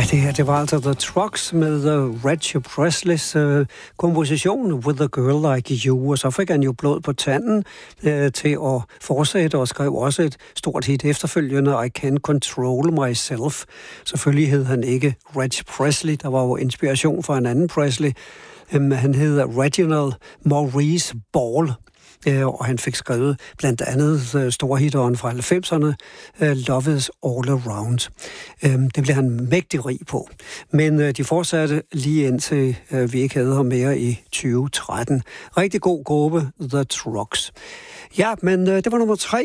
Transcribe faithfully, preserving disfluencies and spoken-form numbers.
Det her, det var altså The Trucks med uh, Reggie Presleys uh, komposition With a Girl Like You, og så fik han jo blod på tanden uh, til at fortsætte og skrev også et stort hit efterfølgende, I Can't Control Myself. Selvfølgelig hed han ikke Reggie Presley, der var jo inspiration for en anden Presley. Um, han hed Reginald Maurice Ball. Og han fik skrevet blandt andet storhitteren fra halvfemserne, Love is All Around. Det blev han mægtig rig på. Men de fortsatte lige indtil vi ikke havde ham mere i tyve tretten. Rigtig god gruppe, The Trucks. Ja, men det var nummer tre.